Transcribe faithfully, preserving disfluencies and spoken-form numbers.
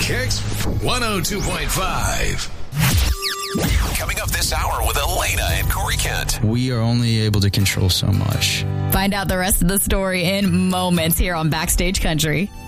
Kicks one oh two point five. Coming up this hour with Elena and Corey Kent. We are only able to control so much. Find out the rest of the story in moments here on Backstage Country.